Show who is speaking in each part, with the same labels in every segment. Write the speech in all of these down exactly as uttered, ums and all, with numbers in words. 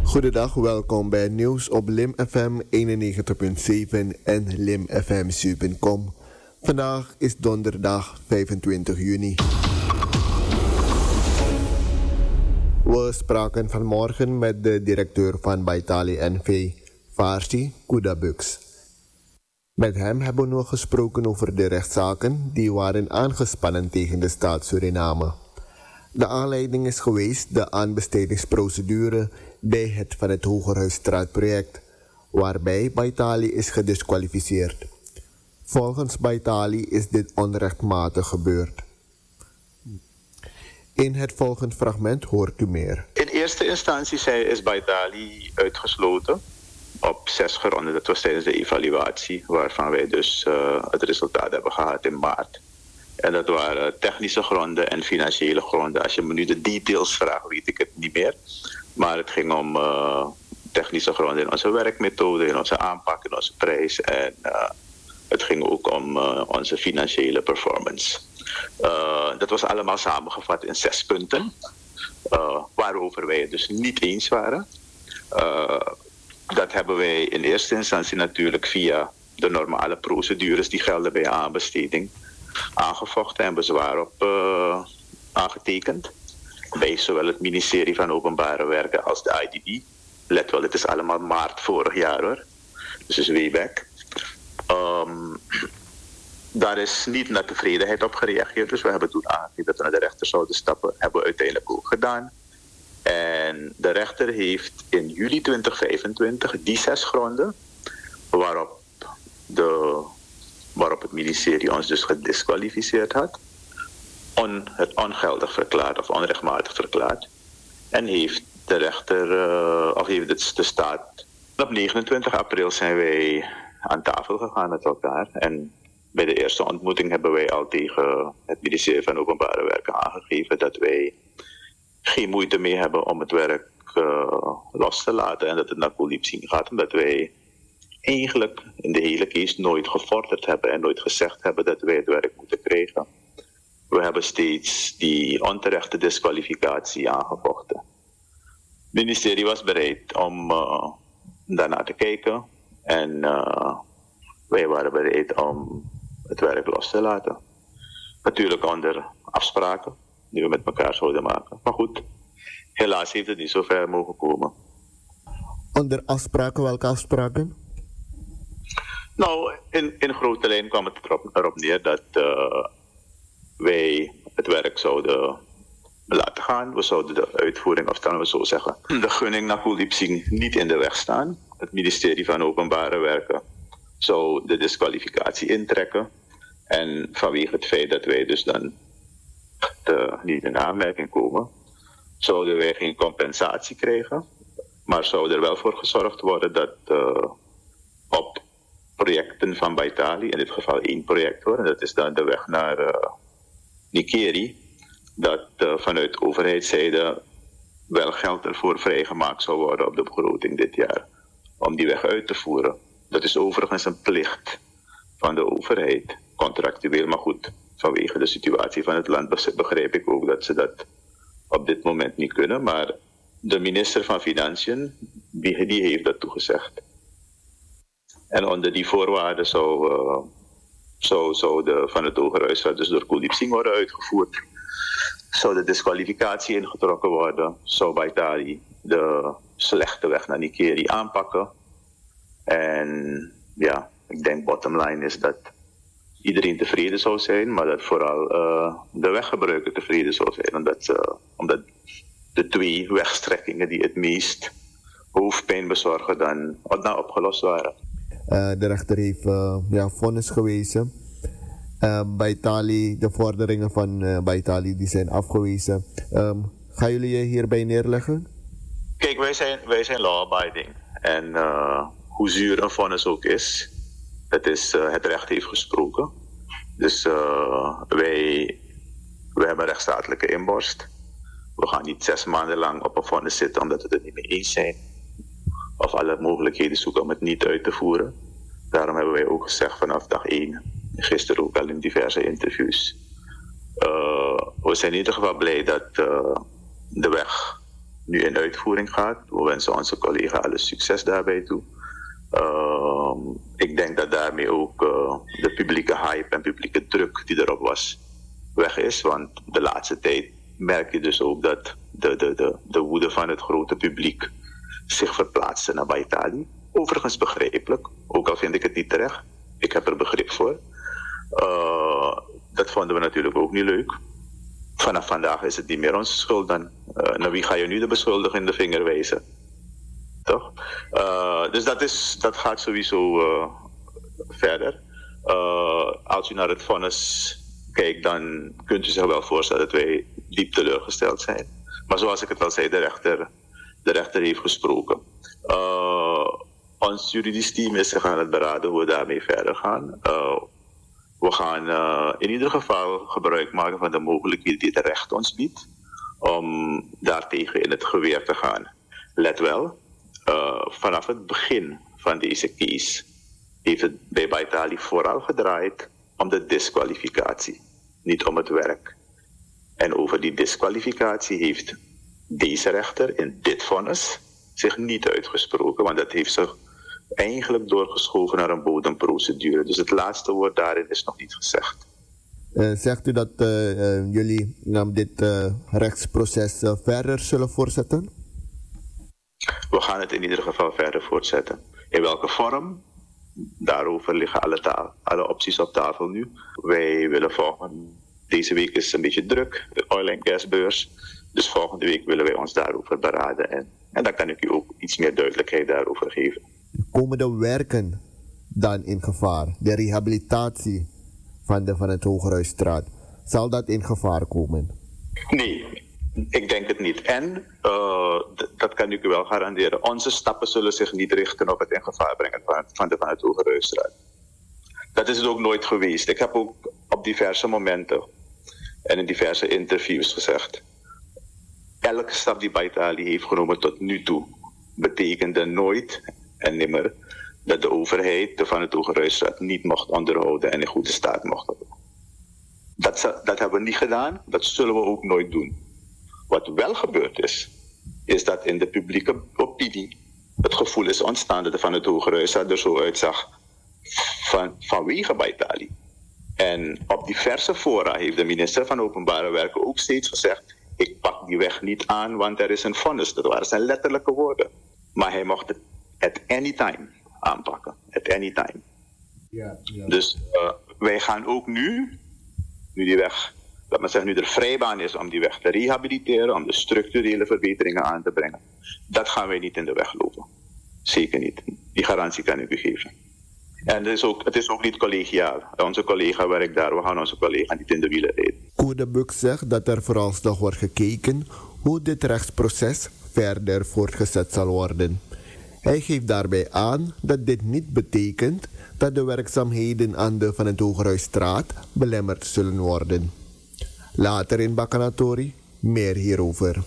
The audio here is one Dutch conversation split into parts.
Speaker 1: Goedendag, welkom bij Nieuws op Lim F M eenennegentig punt zeven en lim f m c punt com. Vandaag is donderdag vijfentwintig juni. We spraken vanmorgen met de directeur van Baitali N V, Farsi Kudabux. Met hem hebben we gesproken over de rechtszaken die waren aangespannen tegen de staat Suriname. De aanleiding is geweest de aanbestedingsprocedure bij het van het Hogerhuisstraatproject, waarbij Baitali is gedisqualificeerd. Volgens Baitali is dit onrechtmatig gebeurd. In het volgende fragment hoort u meer.
Speaker 2: In eerste instantie is Baitali uitgesloten op zes gronden. Dat was tijdens de evaluatie, waarvan wij dus uh, het resultaat hebben gehad in maart. En dat waren technische gronden en financiële gronden. Als je me nu de details vraagt, weet ik het niet meer. Maar het ging om uh, technische gronden in onze werkmethode, in onze aanpak, in onze prijs. En uh, het ging ook om uh, onze financiële performance. Uh, dat was allemaal samengevat in zes punten. Uh, waarover wij het dus niet eens waren. Uh, dat hebben wij in eerste instantie natuurlijk via de normale procedures die gelden bij aanbesteding aangevochten en bezwaar op uh, aangetekend. Bij zowel het ministerie van Openbare Werken als de I D B. Let wel, het is allemaal maart vorig jaar hoor. Dus het is way back. Um, daar is niet naar tevredenheid op gereageerd. Dus we hebben toen aangegeven dat we naar de rechter zouden stappen. Hebben we uiteindelijk ook gedaan. En de rechter heeft in juli twintig vijfentwintig die zes gronden waarop, de, waarop het ministerie ons dus gedisqualificeerd had, on, het ongeldig verklaard of onrechtmatig verklaard. En heeft de rechter, uh, of heeft het de staat, op negenentwintig april zijn wij aan tafel gegaan met elkaar. En bij de eerste ontmoeting hebben wij al tegen het ministerie van Openbare Werken aangegeven dat wij geen moeite mee hebben om het werk uh, los te laten en dat het naar Kooldiepsing gaat, omdat wij eigenlijk in de hele case nooit gevorderd hebben en nooit gezegd hebben dat wij het werk moeten krijgen. We hebben steeds die onterechte disqualificatie aangevochten. Het ministerie was bereid om uh, daarna te kijken en uh, wij waren bereid om het werk los te laten. Natuurlijk onder afspraken die we met elkaar zouden maken. Maar goed, helaas heeft het niet zo ver mogen komen.
Speaker 1: Onder afspraken, welke afspraken?
Speaker 2: Nou, in, in grote lijn kwam het erop, erop neer dat uh, wij het werk zouden laten gaan. We zouden de uitvoering, of zullen we zo zeggen, de gunning naar Kooldiepsing niet in de weg staan. Het ministerie van Openbare Werken zou de disqualificatie intrekken. En vanwege het feit dat wij dus dan de, niet in aanmerking komen, zouden wij geen compensatie krijgen. Maar zou er wel voor gezorgd worden dat uh, op projecten van Baitali, in dit geval één project hoor, en dat is dan de weg naar uh, Nikeri, dat uh, vanuit overheidszijde wel geld ervoor vrijgemaakt zou worden op de begroting dit jaar, om die weg uit te voeren. Dat is overigens een plicht van de overheid, contractueel, maar goed, vanwege de situatie van het land begrijp ik ook dat ze dat op dit moment niet kunnen, maar de minister van Financiën, die, die heeft dat toegezegd. En onder die voorwaarden zou, uh, zou, zou de, van het Hogerhuisraad dus door Kooldiepsing worden uitgevoerd. Zou de disqualificatie ingetrokken worden, zou Baitali de slechte weg naar Nikeri aanpakken. En ja, ik denk bottom line is dat iedereen tevreden zou zijn, maar dat vooral uh, de weggebruiker tevreden zou zijn. Omdat, uh, omdat de twee wegstrekkingen die het meest hoofdpijn bezorgen dan, dan opgelost waren.
Speaker 1: Uh, de rechter heeft uh, ja, vonnis gewezen. Uh, Baitali, de vorderingen van uh, Baitali die zijn afgewezen. Um, gaan jullie je hierbij neerleggen?
Speaker 2: Kijk, wij zijn, wij zijn law-abiding. En uh, hoe zuur een vonnis ook is, het, is uh, het recht heeft gesproken. Dus uh, wij, wij hebben rechtsstatelijke inborst. We gaan niet zes maanden lang op een vonnis zitten omdat we het er niet mee eens zijn. Of alle mogelijkheden zoeken om het niet uit te voeren. Daarom hebben wij ook gezegd vanaf dag één, gisteren ook al in diverse interviews. Uh, we zijn in ieder geval blij dat uh, de weg nu in uitvoering gaat. We wensen onze collega alle succes daarbij toe. Uh, ik denk dat daarmee ook uh, de publieke hype en publieke druk die erop was weg is. Want de laatste tijd merk je dus ook dat de, de, de, de woede van het grote publiek zich verplaatste naar Baitali. Overigens begrijpelijk, ook al vind ik het niet terecht. Ik heb er begrip voor. Uh, dat vonden we natuurlijk ook niet leuk. Vanaf vandaag is het niet meer onze schuld dan. Uh, naar wie ga je nu de beschuldiging in de vinger wijzen? Toch? Uh, dus dat, is, dat gaat sowieso uh, verder. Uh, als u naar het vonnis kijkt, dan kunt u zich wel voorstellen dat wij diep teleurgesteld zijn. Maar zoals ik het al zei, de rechter, de rechter heeft gesproken. Uh, ons juridisch team is zich aan het beraden hoe we daarmee verder gaan. Uh, we gaan uh, in ieder geval gebruik maken van de mogelijkheden die het recht ons biedt om daartegen in het geweer te gaan. Let wel, uh, vanaf het begin van deze case heeft het bij Baitali vooral gedraaid om de disqualificatie, niet om het werk. En over die disqualificatie heeft deze rechter in dit vonnis zich niet uitgesproken, want dat heeft zich eigenlijk doorgeschoven naar een bodemprocedure. Dus het laatste woord daarin is nog niet gezegd.
Speaker 1: Uh, zegt u dat uh, uh, jullie nou, dit uh, rechtsproces uh, verder zullen voortzetten?
Speaker 2: We gaan het in ieder geval verder voortzetten. In welke vorm? Daarover liggen alle, ta- alle opties op tafel nu. Wij willen volgende... Deze week is een beetje druk, de oil- en gasbeurs. Dus volgende week willen wij ons daarover beraden. En, en dan kan ik u ook iets meer duidelijkheid daarover geven.
Speaker 1: Komen de werken dan in gevaar? De rehabilitatie van de Van het Hogerhuisstraat, zal dat in gevaar komen?
Speaker 2: Nee, ik denk het niet. En, uh, d- dat kan ik u wel garanderen, onze stappen zullen zich niet richten op het in gevaar brengen van, van de Van het Hogerhuisstraat. Dat is het ook nooit geweest. Ik heb ook op diverse momenten en in diverse interviews gezegd, elke stap die Baitali heeft genomen tot nu toe betekende nooit en nimmer dat de overheid de Van het Hogerhuisstraat niet mocht onderhouden en in goede staat mocht hebben. Dat, dat hebben we niet gedaan, dat zullen we ook nooit doen. Wat wel gebeurd is, is dat in de publieke opinie het gevoel is ontstaan dat de Van het Hogerhuisstraat er zo uitzag van, vanwege Baitali. En op diverse fora heeft de minister van Openbare Werken ook steeds gezegd, ik pak die weg niet aan, want er is een vonnis. Dat waren zijn letterlijke woorden. Maar hij mocht het at any time aanpakken. At any time.
Speaker 1: Ja, ja.
Speaker 2: Dus uh, wij gaan ook nu, nu die weg, laat maar zeggen, nu er vrijbaan is om die weg te rehabiliteren, om de structurele verbeteringen aan te brengen. Dat gaan wij niet in de weg lopen. Zeker niet. Die garantie kan ik u geven. En het is ook, het is ook niet collegiaal. Onze collega werkt daar, we gaan onze collega niet in de wielen rijden.
Speaker 1: Koedebuk zegt dat er vooralsnog wordt gekeken hoe dit rechtsproces verder voortgezet zal worden. Hij geeft daarbij aan dat dit niet betekent dat de werkzaamheden aan de Van het Hogerhuisstraat belemmerd zullen worden. Later in Bakanatori meer hierover.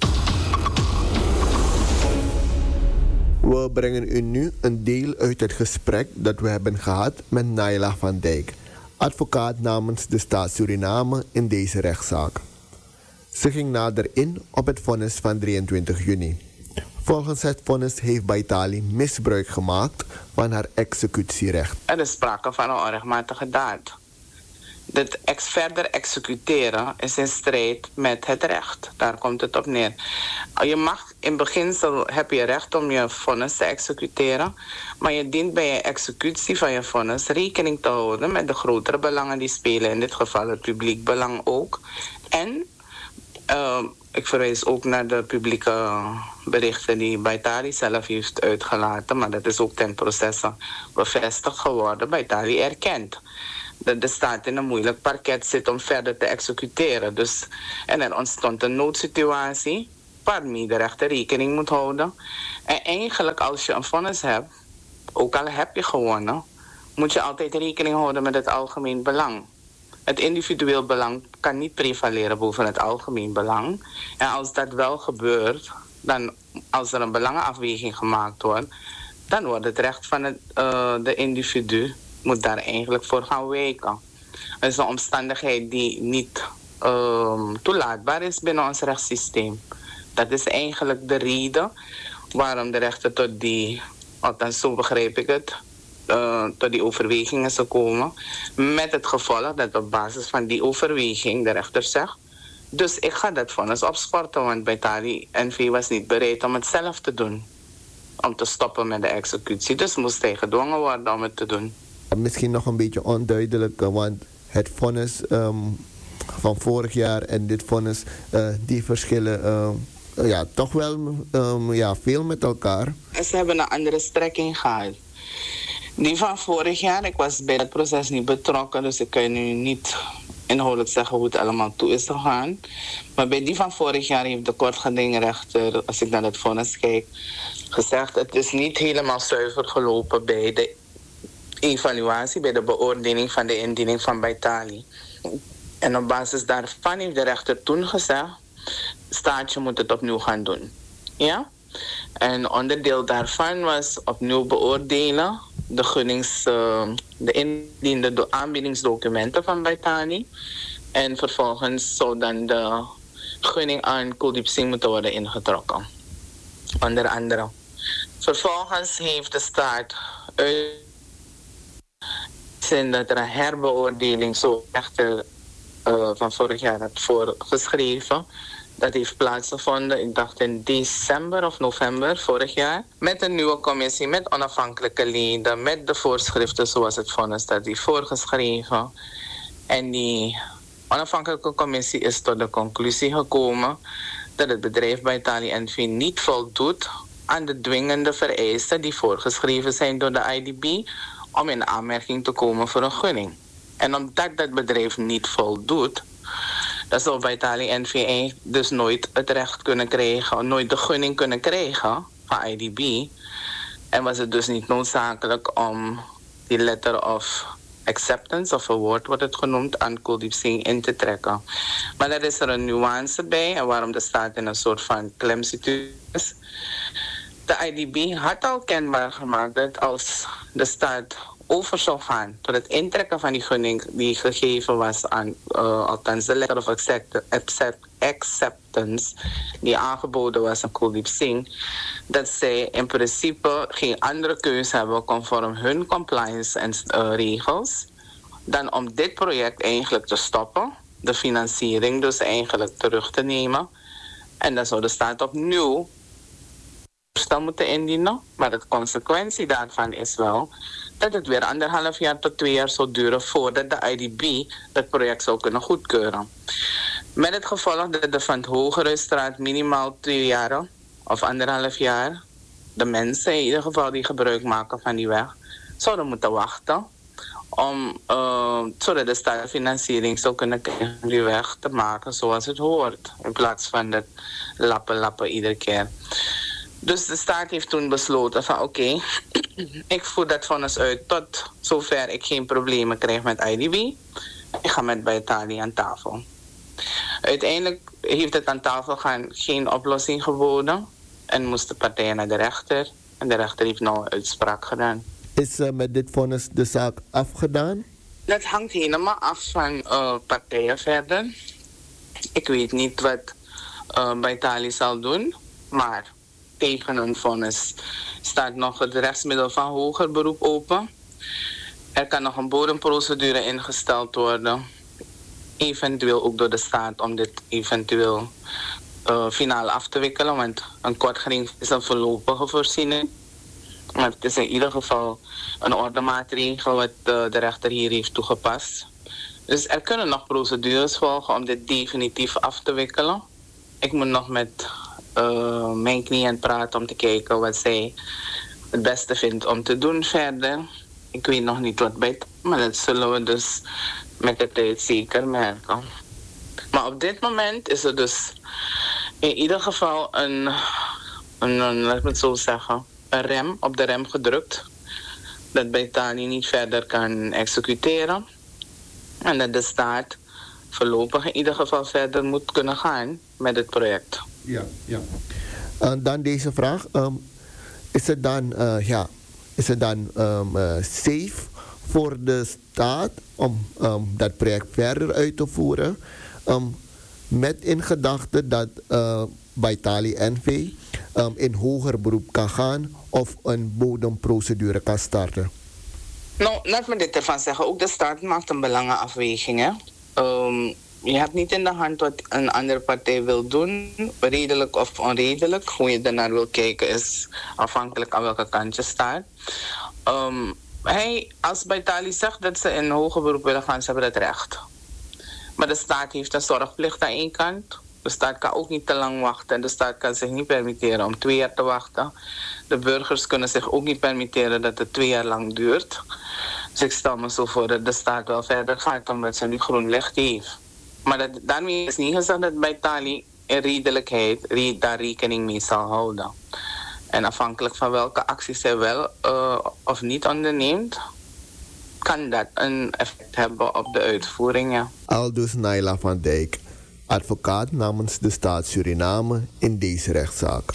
Speaker 1: We brengen u nu een deel uit het gesprek dat we hebben gehad met Naila van Dijk, advocaat namens de staat Suriname in deze rechtszaak. Ze ging nader in op het vonnis van drieëntwintig juni. Volgens het vonnis heeft Baitali misbruik gemaakt van haar executierecht.
Speaker 3: Er is sprake van een onrechtmatige daad. Dit ex verder executeren is in strijd met het recht. Daar komt het op neer. Je mag, in beginsel heb je recht om je vonnis te executeren, maar je dient bij je executie van je vonnis rekening te houden met de grotere belangen die spelen, in dit geval het publiek belang ook. En uh, ik verwijs ook naar de publieke berichten die Baitali zelf heeft uitgelaten, maar dat is ook ten processe bevestigd geworden. Baitali erkent dat de staat in een moeilijk parket zit om verder te executeren. Dus, en er ontstond een noodsituatie waarmee de rechter rekening moet houden. En eigenlijk als je een vonnis hebt, ook al heb je gewonnen, moet je altijd rekening houden met het algemeen belang. Het individueel belang kan niet prevaleren boven het algemeen belang. En als dat wel gebeurt, dan als er een belangenafweging gemaakt wordt, dan wordt het recht van het uh, de individu moet daar eigenlijk voor gaan wijken. Dat is een omstandigheid die niet uh, toelaatbaar is binnen ons rechtssysteem. Dat is eigenlijk de reden waarom de rechter tot die, althans zo begrijp ik het, uh, tot die overweging is gekomen. Met het gevolg dat op basis van die overweging de rechter zegt, dus ik ga dat vonnis opschorten, want Baitali N V was niet bereid om het zelf te doen. Om te stoppen met de executie. Dus moest hij gedwongen worden om het te doen.
Speaker 1: Misschien nog een beetje onduidelijk, want het vonnis um, van vorig jaar en dit vonnis, uh, die verschillen um, ja, toch wel um, ja, veel met elkaar.
Speaker 3: En ze hebben een andere strekking gehad. Die van vorig jaar, ik was bij het proces niet betrokken, dus ik kan nu niet inhoudelijk zeggen hoe het allemaal toe is gegaan. Maar bij die van vorig jaar heeft de kortgedingrechter, als ik naar het vonnis kijk, gezegd: het is niet helemaal zuiver gelopen bij de evaluatie, bij de beoordeling van de indiening van Baitali. En op basis daarvan heeft de rechter toen gezegd: staatje moet het opnieuw gaan doen. Ja? En onderdeel daarvan was opnieuw beoordelen de gunnings, uh, de indiende aanbiedingsdocumenten van Baitali. En vervolgens zou dan de gunning aan Kuldeep Singh moeten worden ingetrokken. Onder andere. Vervolgens heeft de staat uitgezien dat er een herbeoordeling zo rechter uh, van vorig jaar had voorgeschreven. Dat heeft plaatsgevonden, ik dacht in december of november vorig jaar. Met een nieuwe commissie, met onafhankelijke leden, met de voorschriften zoals het vonnis dat die voorgeschreven. En die onafhankelijke commissie is tot de conclusie gekomen dat het bedrijf Baitali N V niet voldoet aan de dwingende vereisten die voorgeschreven zijn door de I D B om in aanmerking te komen voor een gunning. En omdat dat bedrijf niet voldoet, dan zou Baitali N V dus nooit het recht kunnen krijgen, nooit de gunning kunnen krijgen van I D B. En was het dus niet noodzakelijk om die letter of acceptance of award wordt het genoemd aan Kuldeep Singh in te trekken. Maar daar is er een nuance bij en waarom de staat in een soort van klemsituatie is. De I D B had al kenbaar gemaakt dat als de staat over zou gaan tot het intrekken van die gunning die gegeven was aan, uh, althans de letter of accept, accept, acceptance die aangeboden was aan Kuldeep Singh, dat zij in principe geen andere keuze hebben conform hun compliance en uh, regels dan om dit project eigenlijk te stoppen, de financiering dus eigenlijk terug te nemen. En dan zou de staat opnieuw voorstel moeten indienen, maar de consequentie daarvan is wel dat het weer anderhalf jaar tot twee jaar zou duren voordat de I D B dat project zou kunnen goedkeuren. Met het gevolg dat de Van het Hogehuisstraat minimaal twee jaar of anderhalf jaar, de mensen in ieder geval die gebruik maken van die weg, zouden moeten wachten om, uh, zodat de staat financiering zou kunnen krijgen om die weg te maken zoals het hoort, in plaats van dat lappen lappen iedere keer. Dus de staat heeft toen besloten van oké, okay, ik voer dat vonnis uit tot zover ik geen problemen krijg met I D B. Ik ga met Baitali aan tafel. Uiteindelijk heeft het aan tafel gaan geen oplossing geboden en moest de partij naar de rechter. En de rechter heeft nou een uitspraak gedaan.
Speaker 1: Is uh, met dit vonnis de zaak afgedaan?
Speaker 3: Dat hangt helemaal af van uh, partijen verder. Ik weet niet wat uh, Baitali zal doen, maar tegen een vonnis staat nog het rechtsmiddel van hoger beroep open. Er kan nog een bodemprocedure ingesteld worden. Eventueel ook door de staat om dit eventueel uh, finaal af te wikkelen. Want een kortgeding is een voorlopige voorziening. Maar het is in ieder geval een ordemaatregel wat uh, de rechter hier heeft toegepast. Dus er kunnen nog procedures volgen om dit definitief af te wikkelen. Ik moet nog met Uh, mijn cliënt praten om te kijken wat zij het beste vindt om te doen verder. Ik weet nog niet wat bij, maar dat zullen we dus met de tijd zeker merken. Maar op dit moment is er dus in ieder geval een, een, een laat ik het zo zeggen, een rem op de rem gedrukt. Dat Baitali niet verder kan executeren. En dat de staat voorlopig in ieder geval verder moet kunnen gaan met het project.
Speaker 1: Ja, ja. Uh, dan deze vraag. Um, is het dan, uh, ja, is het dan um, uh, safe voor de staat om um, dat project verder uit te voeren? Um, met in gedachte dat uh, Baitali N V um, in hoger beroep kan gaan of een bodemprocedure kan starten?
Speaker 3: Nou, laat me dit ervan zeggen. Ook de staat maakt een belangenafweging. Hè? Um, je hebt niet in de hand wat een andere partij wil doen, redelijk of onredelijk. Hoe je ernaar wil kijken is afhankelijk aan welke kant je staat. Um, hij, als Baitali zegt dat ze in hoger beroep willen gaan, ze hebben dat recht. Maar de staat heeft een zorgplicht aan één kant. De staat kan ook niet te lang wachten. En de staat kan zich niet permitteren om twee jaar te wachten. De burgers kunnen zich ook niet permitteren dat het twee jaar lang duurt. Dus ik stel me zo voor dat de staat wel verder gaat omdat ze nu groen licht heeft. Maar dat, daarmee is niet gezegd dat Baitali in redelijkheid daar rekening mee zal houden. En afhankelijk van welke acties hij wel uh, of niet onderneemt, kan dat een effect hebben op de uitvoeringen.
Speaker 1: Aldus Naila van Dijk, advocaat namens de staat Suriname in deze rechtszaak.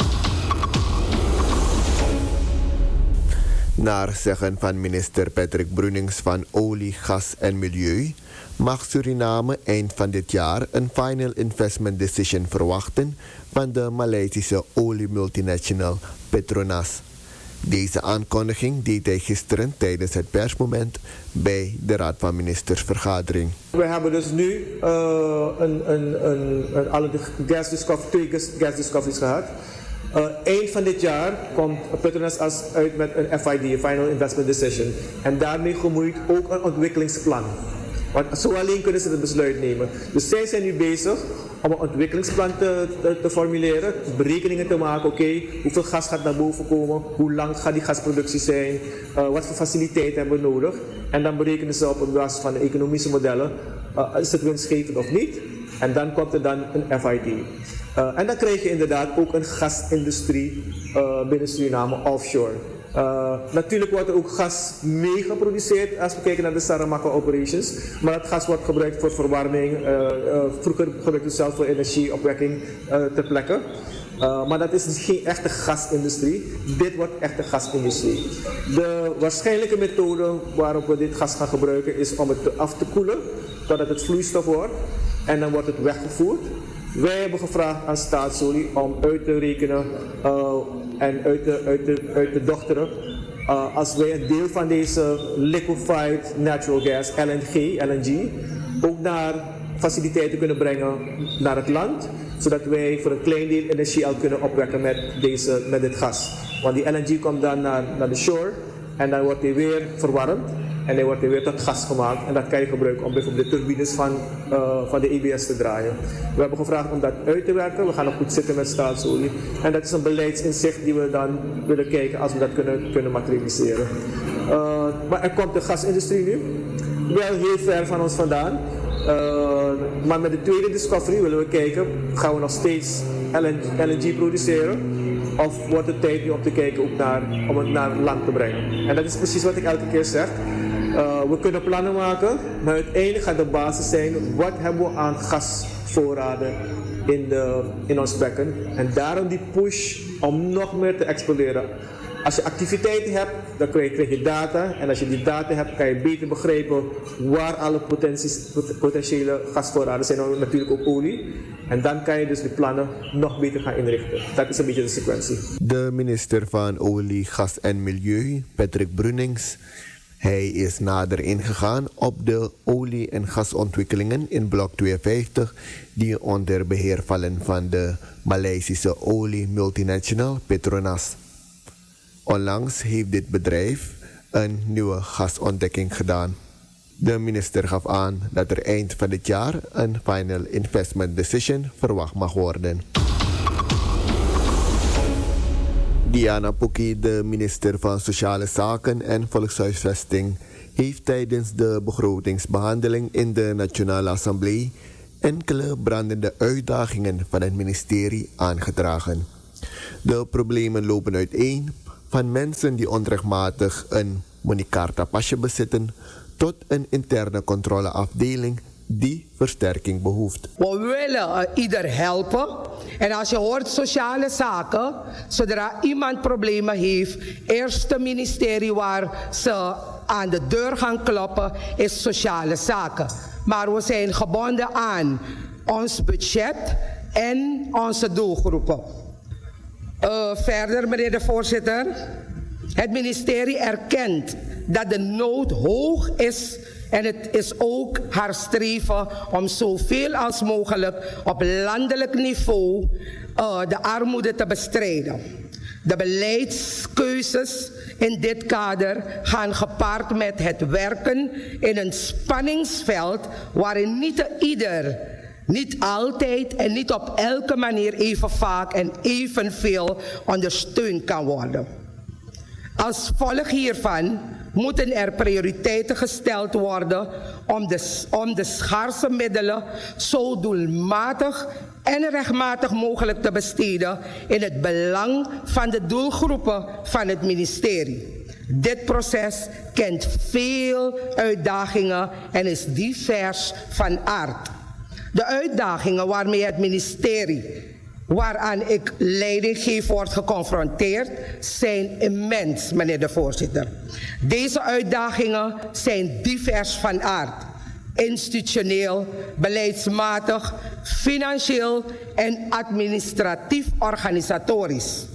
Speaker 1: Naar zeggen van minister Patrick Brunings van Olie, Gas en Milieu mag Suriname eind van dit jaar een Final Investment Decision verwachten van de Maleisische oliemultinational Petronas. Deze aankondiging deed hij gisteren tijdens het persmoment bij de Raad van Ministers vergadering.
Speaker 4: We hebben dus nu uh, een, een, een, een, alle gas discovery, twee gas, gas discoveries gehad. Uh, eind van dit jaar komt Petronas uit met een F I D, een Final Investment Decision. En daarmee gemoeid ook een ontwikkelingsplan. Want zo alleen kunnen ze het besluit nemen. Dus zij zijn nu bezig om een ontwikkelingsplan te, te, te formuleren, berekeningen te maken. Oké, okay, hoeveel gas gaat naar boven komen, hoe lang gaat die gasproductie zijn, uh, wat voor faciliteiten hebben we nodig. En dan berekenen ze op basis van de economische modellen, uh, is het winstgevend of niet. En dan komt er dan een F I D. Uh, en dan krijg je inderdaad ook een gasindustrie uh, binnen Suriname offshore. Uh, natuurlijk wordt er ook gas mee geproduceerd als we kijken naar de Saramacca operations. Maar dat gas wordt gebruikt voor verwarming. Uh, uh, vroeger gebruikten we zelf voor energieopwekking uh, ter plekke. Uh, maar dat is dus geen echte gasindustrie. Dit wordt echte gasindustrie. De waarschijnlijke methode waarop we dit gas gaan gebruiken is om het af te koelen totdat het vloeistof wordt. En dan wordt het weggevoerd. Wij hebben gevraagd aan Staatsolie om uit te rekenen uh, en uit te, uit te, uit te dokteren. Uh, als wij een deel van deze liquefied natural gas, L N G, L N G, ook naar faciliteiten kunnen brengen naar het land. Zodat wij voor een klein deel energie al kunnen opwekken met, deze, met dit gas. Want die L N G komt dan naar, naar de shore en dan wordt die weer verwarmd. En dan wordt er weer tot gas gemaakt en dat kan je gebruiken om bijvoorbeeld de turbines van, uh, van de E B S te draaien. We hebben gevraagd om dat uit te werken. We gaan nog goed zitten met Staatsolie. En dat is een beleidsinzicht die we dan willen kijken als we dat kunnen, kunnen materialiseren. Uh, maar er komt de gasindustrie nu. Wel heel ver van ons vandaan. Uh, maar met de tweede discovery willen we kijken, gaan we nog steeds L N G produceren? Of wordt het tijd nu om te kijken ook naar, om het naar land te brengen? En dat is precies wat ik elke keer zeg. Uh, we kunnen plannen maken, maar uiteindelijk gaat de basis zijn, wat hebben we aan gasvoorraden in, de, in ons bekken? En daarom die push om nog meer te exploreren. Als je activiteiten hebt, dan krijg je, krijg je data. En als je die data hebt, kan je beter begrijpen waar alle potentiële gasvoorraden zijn. En natuurlijk ook olie. En dan kan je dus de plannen nog beter gaan inrichten. Dat is een beetje de sequentie.
Speaker 1: De minister van Olie, Gas en Milieu, Patrick Brunings. Hij is nader ingegaan op de olie- en gasontwikkelingen in blok tweeënvijftig die onder beheer vallen van de Maleisische olie-multinational Petronas. Onlangs heeft dit bedrijf een nieuwe gasontdekking gedaan. De minister gaf aan dat er eind van dit jaar een Final Investment Decision verwacht mag worden. Diana Poki, de minister van Sociale Zaken en Volkshuisvesting, heeft tijdens de begrotingsbehandeling in de Nationale Assemblée enkele brandende uitdagingen van het ministerie aangedragen. De problemen lopen uiteen van mensen die onrechtmatig een Monicarta-pasje bezitten tot een interne controleafdeling die versterking behoeft.
Speaker 5: We willen uh, ieder helpen. En als je hoort sociale zaken, zodra iemand problemen heeft, eerste ministerie waar ze aan de deur gaan kloppen is sociale zaken. Maar we zijn gebonden aan ons budget en onze doelgroepen. Uh, verder, meneer de voorzitter. Het ministerie erkent dat de nood hoog is en het is ook haar streven om zoveel als mogelijk op landelijk niveau uh, de armoede te bestrijden. De beleidskeuzes in dit kader gaan gepaard met het werken in een spanningsveld waarin niet ieder, niet altijd en niet op elke manier even vaak en evenveel ondersteund kan worden. Als gevolg hiervan moeten er prioriteiten gesteld worden om de, om de schaarse middelen zo doelmatig en rechtmatig mogelijk te besteden in het belang van de doelgroepen van het ministerie. Dit proces kent veel uitdagingen en is divers van aard. De uitdagingen waarmee het ministerie, waaraan ik leiding geef, wordt geconfronteerd, zijn immens, meneer de voorzitter. Deze uitdagingen zijn divers van aard. Institutioneel, beleidsmatig, financieel en administratief-organisatorisch.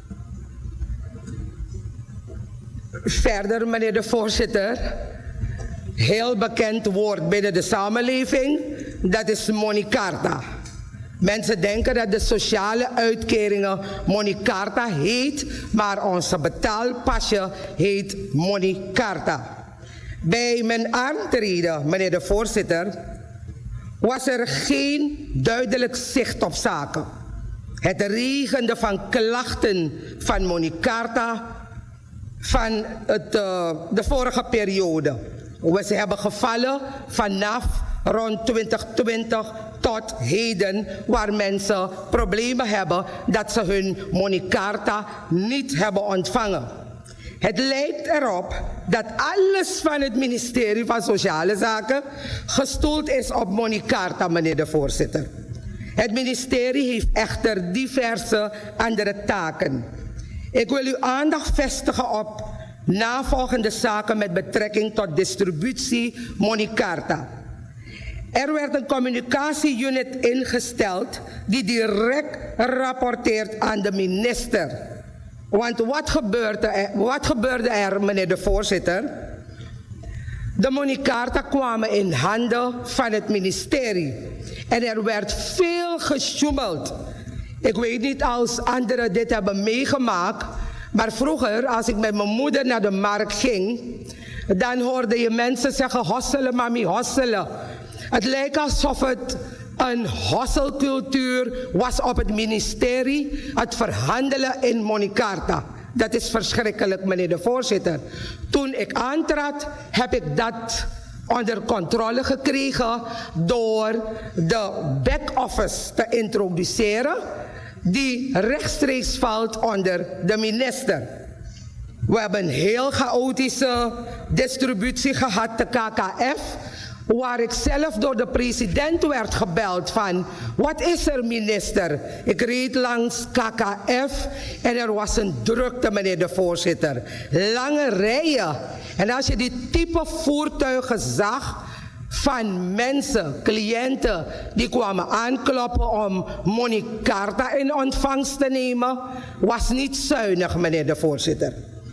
Speaker 5: Verder, meneer de voorzitter, heel bekend woord binnen de samenleving, dat is Monicarta. Mensen denken dat de sociale uitkeringen Monicarta heet, maar onze betaalpasje heet Monicarta. Bij mijn aantreden, meneer de voorzitter, was er geen duidelijk zicht op zaken. Het regende van klachten van Monicarta van het, uh, de vorige periode. We hebben gevallen vanaf rond twintig twintig tot heden, waar mensen problemen hebben dat ze hun Monicarta niet hebben ontvangen. Het lijkt erop dat alles van het ministerie van Sociale Zaken gestoeld is op Monicarta, meneer de voorzitter. Het ministerie heeft echter diverse andere taken. Ik wil uw aandacht vestigen op navolgende zaken met betrekking tot distributie Monicarta. Er werd een communicatieunit ingesteld die direct rapporteert aan de minister. Want wat gebeurde er, wat gebeurde er, meneer de voorzitter? De Monicarta kwamen in handen van het ministerie. En er werd veel gesjoemeld. Ik weet niet als anderen dit hebben meegemaakt. Maar vroeger, als ik met mijn moeder naar de markt ging, dan hoorde je mensen zeggen, hosselen mami, hosselen. Het lijkt alsof het een hosselcultuur was op het ministerie, het verhandelen in Monicarta. Dat is verschrikkelijk, meneer de voorzitter. Toen ik aantrad, heb ik dat onder controle gekregen door de back-office te introduceren, die rechtstreeks valt onder de minister. We hebben een heel chaotische distributie gehad, de K K F, waar ik zelf door de president werd gebeld van, wat is er minister? Ik reed langs K K F en er was een drukte, meneer de voorzitter. Lange rijen. En als je die type voertuigen zag van mensen, cliënten, die kwamen aankloppen om Monicarta in ontvangst te nemen, was niet zuinig, meneer de voorzitter.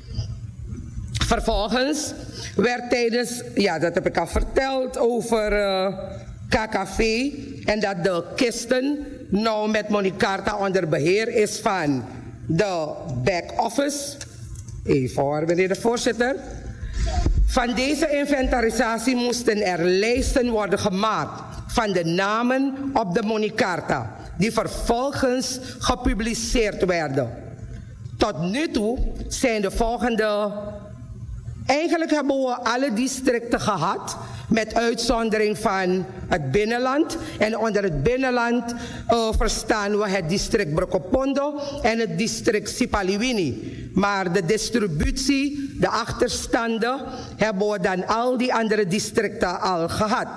Speaker 5: Vervolgens werd tijdens, ja, dat heb ik al verteld over uh, K K V en dat de kisten nou met Monicarta onder beheer is van de back-office. Even hoor, meneer de voorzitter. Van deze inventarisatie moesten er lijsten worden gemaakt van de namen op de Monicarta, die vervolgens gepubliceerd werden. Tot nu toe zijn de volgende. Eigenlijk hebben we alle districten gehad, met uitzondering van het binnenland. En onder het binnenland uh, verstaan we het district Brokopondo en het district Sipaliwini. Maar de distributie, de achterstanden, hebben we dan al die andere districten al gehad.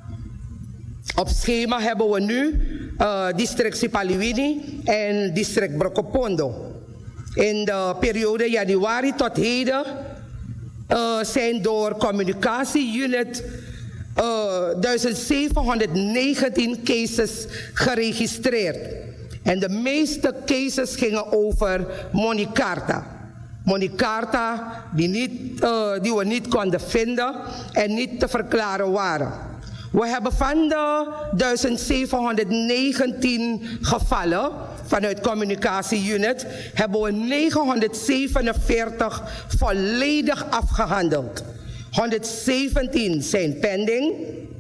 Speaker 5: Op schema hebben we nu uh, district Sipaliwini en district Brokopondo. In de periode januari tot heden Uh, zijn door communicatieunit uh, duizend zevenhonderdnegentien cases geregistreerd. En de meeste cases gingen over Monicarta. Monicarta die, niet, uh, die we niet konden vinden en niet te verklaren waren. We hebben van de duizend zevenhonderdnegentien gevallen vanuit communicatieunit hebben we negenhonderdzevenenveertig volledig afgehandeld. honderdzeventien zijn pending.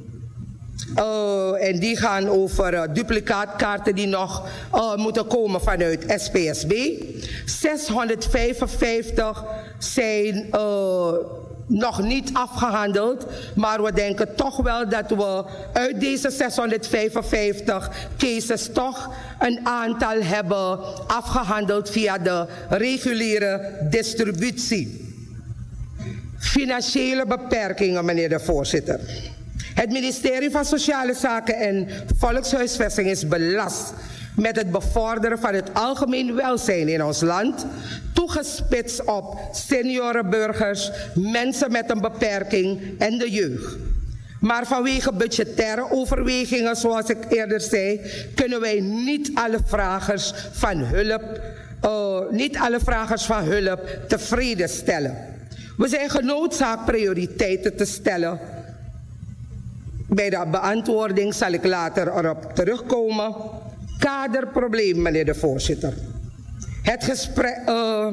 Speaker 5: Uh, en die gaan over uh, duplicaatkaarten die nog uh, moeten komen vanuit S P S B. zeshonderdvijfenvijftig zijn uh, nog niet afgehandeld, maar we denken toch wel dat we uit deze zeshonderdvijfenvijftig cases toch een aantal hebben afgehandeld via de reguliere distributie. Financiële beperkingen, meneer de voorzitter. Het ministerie van Sociale Zaken en Volkshuisvesting is belast met het bevorderen van het algemeen welzijn in ons land, toegespitst op seniorenburgers, mensen met een beperking en de jeugd. Maar vanwege budgettaire overwegingen, zoals ik eerder zei, kunnen wij niet alle vragers van hulp, uh, niet alle vragers van hulp tevreden stellen. We zijn genoodzaakt prioriteiten te stellen. Bij de beantwoording zal ik later erop terugkomen. Kaderprobleem, meneer de voorzitter. Het gesprek, uh,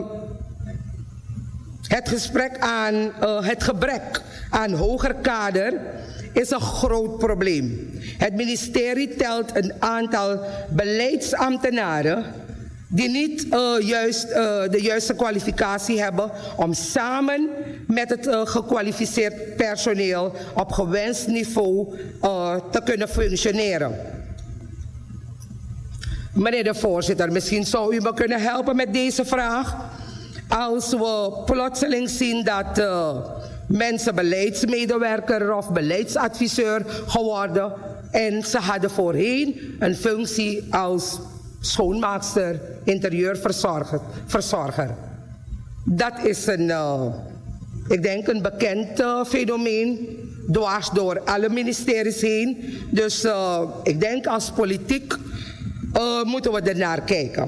Speaker 5: het gesprek aan uh, het gebrek aan hoger kader is een groot probleem. Het ministerie telt een aantal beleidsambtenaren die niet uh, juist, uh, de juiste kwalificatie hebben om samen met het uh, gekwalificeerd personeel op gewenst niveau uh, te kunnen functioneren. Meneer de voorzitter, misschien zou u me kunnen helpen met deze vraag. Als we plotseling zien dat uh, mensen beleidsmedewerker of beleidsadviseur geworden en ze hadden voorheen een functie als schoonmaakster, interieurverzorger. Verzorger. Dat is een, uh, ik denk een bekend uh, fenomeen, dwars door alle ministeries heen. Dus uh, ik denk als politiek uh, moeten we er naar kijken.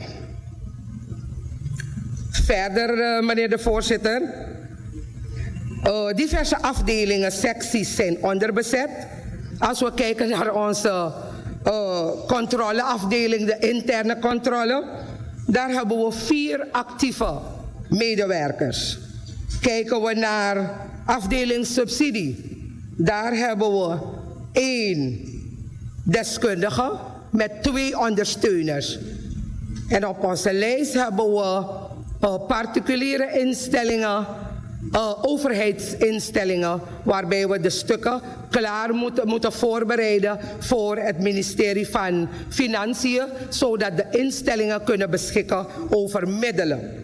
Speaker 5: Verder, uh, meneer de voorzitter. Uh, diverse afdelingen, secties zijn onderbezet. Als we kijken naar onze uh, controleafdeling, de interne controle, daar hebben we vier actieve medewerkers. Kijken we naar afdeling subsidie, daar hebben we één deskundige met twee ondersteuners. En op onze lijst hebben we uh, particuliere instellingen, uh, overheidsinstellingen, waarbij we de stukken klaar moeten, moeten voorbereiden voor het ministerie van Financiën, zodat de instellingen kunnen beschikken over middelen.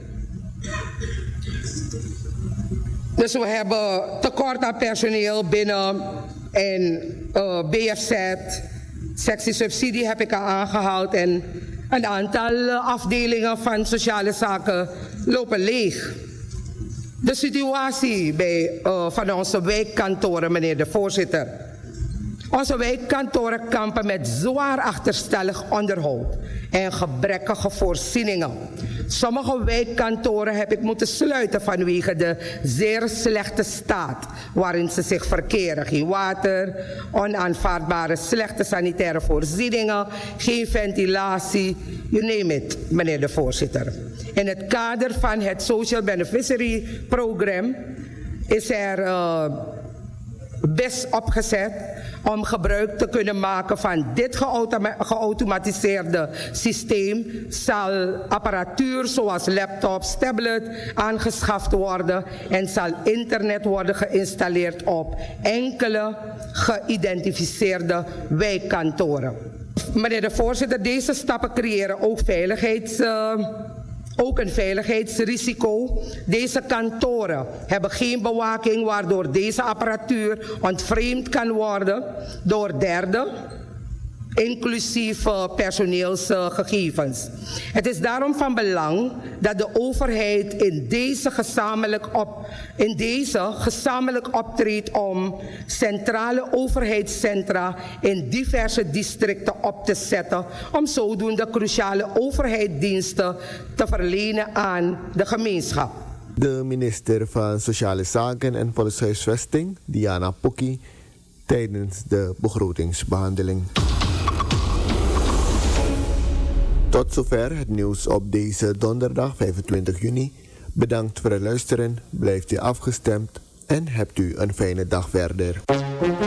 Speaker 5: Dus we hebben tekort aan personeel binnen en uh, B F Z, sectie subsidie heb ik al aangehaald en een aantal afdelingen van sociale zaken lopen leeg. De situatie bij, uh, van onze wijkkantoren, meneer de voorzitter. Onze wijkkantoren kampen met zwaar achterstallig onderhoud en gebrekkige voorzieningen. Sommige wijkkantoren heb ik moeten sluiten vanwege de zeer slechte staat waarin ze zich verkeren. Geen water, onaanvaardbare slechte sanitaire voorzieningen, geen ventilatie, you name it, meneer de voorzitter. In het kader van het Social Beneficiary Program is er uh, best opgezet om gebruik te kunnen maken van dit geautoma- geautomatiseerde systeem. Zal apparatuur zoals laptops, tablets aangeschaft worden en zal internet worden geïnstalleerd op enkele geïdentificeerde wijkkantoren. Meneer de voorzitter, deze stappen creëren ook veiligheids... Uh, Ook een veiligheidsrisico. Deze kantoren hebben geen bewaking waardoor deze apparatuur ontvreemd kan worden door derden. inclusief uh, personeelsgegevens. Het is daarom van belang dat de overheid in deze gezamenlijk, op, in deze gezamenlijk optreedt om centrale overheidscentra in diverse districten op te zetten, om zodoende cruciale overheidsdiensten te verlenen aan de gemeenschap.
Speaker 1: De minister van Sociale Zaken en Volkshuisvesting, Diana Pocky, tijdens de begrotingsbehandeling. Tot zover het nieuws op deze donderdag vijfentwintig juni. Bedankt voor het luisteren, blijft u afgestemd en hebt u een fijne dag verder.